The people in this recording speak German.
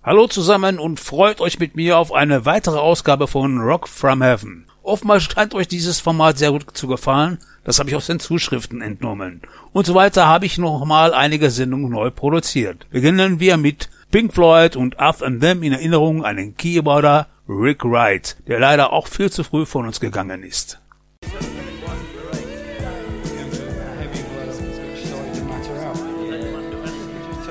Hallo zusammen und freut euch mit mir auf eine weitere Ausgabe von Rock from Heaven. Oftmals scheint euch dieses Format sehr gut zu gefallen, das habe ich aus den Zuschriften entnommen. Und so weiter habe ich nochmal einige Sendungen neu produziert. Beginnen wir mit Pink Floyd und Us and Them in Erinnerung an den Keyboarder Rick Wright, der leider auch viel zu früh von uns gegangen ist.